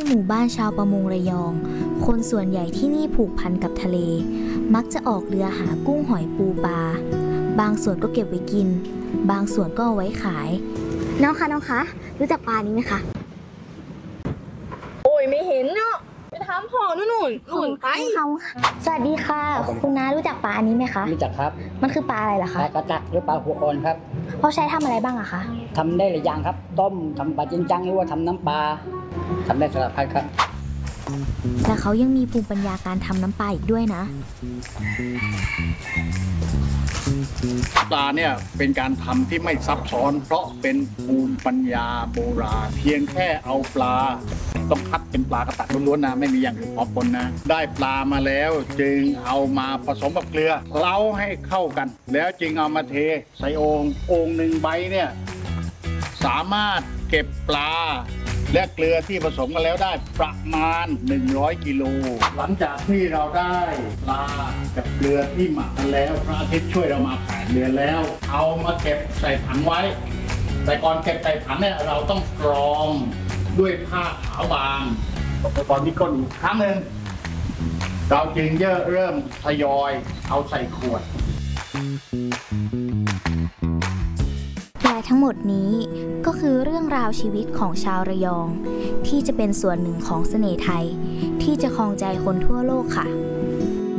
หมู่บ้านชาวประมงระยองคนส่วนใหญ่ที่นี่ผูกพันกับทะเลมักจะออกเรือหากุ้งหอยปูปลาบางส่วนก็เก็บไว้กินบางส่วนก็เอาไว้ขายน้องคะรู้จักปลานี้ไหมคะโอ้ยไม่เห็นเนาะไปถามพ่อนู่นไปสวัสดีค่ะคุณน้ารู้จักปลาอันนี้ไหมคะรู้จักครับมันคือปลาอะไรล่ะคะปลากระจักหรือปลาหัวอ่อนครับเขาใช้ทำอะไรบ้างอะคะทำได้หลายอย่างครับต้มทำปลาจินจังหรือว่าทำน้ำปลาทำได้สารพัดครับและเขายังมีภูมิปัญญาการทำน้ำปลาอีกด้วยนะปลาเนี่ยเป็นการทำที่ไม่ซับซ้อนเพราะเป็นภูมิปัญญาโบราณเพียงแค่เอาปลาต้องคัดเป็นปลากระตักล้วนๆนะไม่มีอย่างอื่นพอปนนะได้ปลามาแล้วจึงเอามาผสมกับเกลือเคล้าให้เข้ากันแล้วจึงเอามาเทใส่โอ่งหนึ่งใบเนี่ยสามารถเก็บปลาและเกลือที่ผสมกันแล้วได้ประมาณ100 กิโลหลังจากที่เราได้ปลากับเกลือที่หมักกันแล้วพระอาทิตย์ช่วยเรามา8 เดือนแล้วเอามาเก็บใส่ถังไว้แต่ก่อนเก็บใส่ถังเนี่ยเราต้องกรองด้วยผ้าขาวบางตอนที่ก้นอีกครั้งหนึ่งเราจึงเริ่มทยอยเอาใส่ขวดและทั้งหมดนี้ก็คือเรื่องราวชีวิตของชาวระยองที่จะเป็นส่วนหนึ่งของเสน่ห์ไทยที่จะครองใจคนทั่วโลกค่ะ